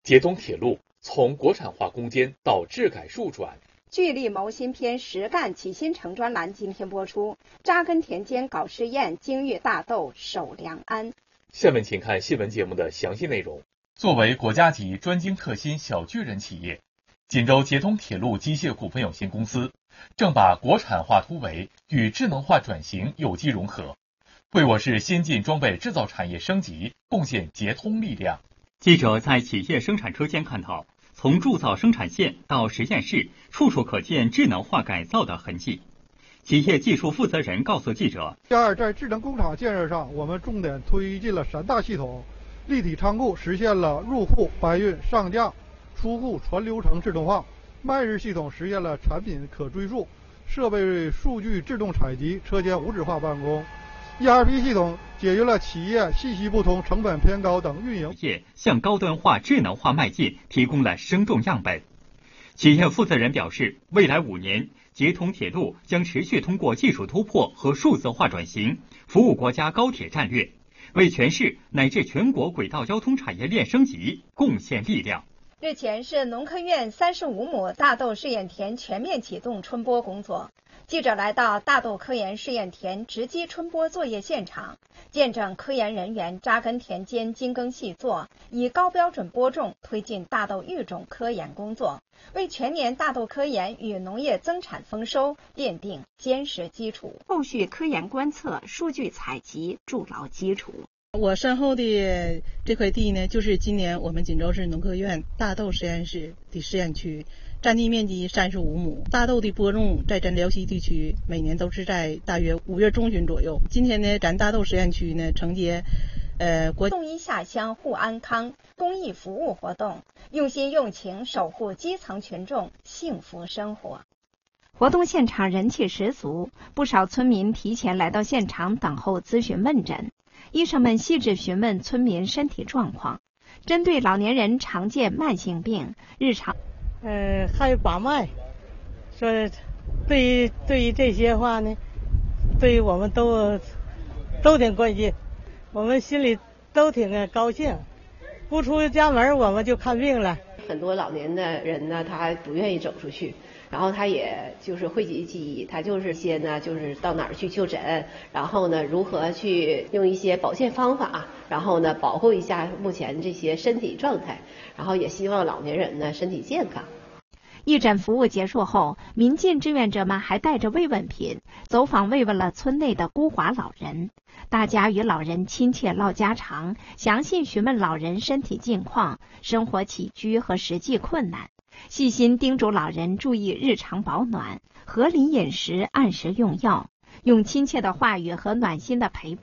捷通铁路从国产化攻坚到治改数转。 聚力谋新篇，实干起新城专栏今天播出。扎根田间搞试验，精育大豆守良安。 下面请看新闻节目的详细内容。作为国家级专精特新小巨人企业，锦州捷通铁路机械股份有限公司正把国产化突围与智能化转型有机融合，为我市先进装备制造产业升级贡献捷通力量。 记者在企业生产车间看到，从铸造生产线到实验室，处处可见智能化改造的痕迹。企业技术负责人告诉记者， 在智能工厂建设上，我们重点推进了3大系统，立体仓库实现了入库、搬运、上架、出库全流程自动化，卖日系统实现了产品可追溯，设备数据自动采集，车间无纸化办公。ERP 系统解决了企业信息不通、成本偏高等运营业向高端化、智能化迈进提供了生动样本。企业负责人表示，未来5年，捷通铁路将持续通过技术突破和数字化转型，服务国家高铁战略，为全市乃至全国轨道交通产业链升级贡献力量。 日前，市农科院35亩大豆试验田全面启动春播工作。记者来到大豆科研试验田直击春播作业现场，见证科研人员扎根田间精耕细作，以高标准播种推进大豆育种科研工作，为全年大豆科研与农业增产丰收奠定坚实基础。后续科研观测、数据采集筑牢基础。 我身后的这块地呢，就是今年我们锦州市农科院大豆实验室的试验区，占地面积35亩。大豆的播种在咱辽西地区每年都是在大约5月中旬左右。今天呢，咱大豆实验区呢承接国动一下乡护安康公益服务活动，用心用情守护基层群众幸福生活。活动现场人气十足，不少村民提前来到现场等候咨询问诊。医生们细致询问村民身体状况，针对老年人常见慢性病，日常还有把脉，说对于这些话呢，对于我们都挺关心，我们心里都挺高兴。不出家门我们就看病了。 很多老年的人呢，他不愿意走出去，然后他也就是讳疾忌医，他就是先呢就是到哪儿去就诊，然后呢如何去用一些保健方法，然后呢保护一下目前这些身体状态，然后也希望老年人呢身体健康。 义诊服务结束后，民进志愿者们还带着慰问品走访慰问了村内的孤寡老人，大家与老人亲切唠家常，详细询问老人身体近况、生活起居和实际困难，细心叮嘱老人注意日常保暖，合理饮食，按时用药，用亲切的话语和暖心的陪伴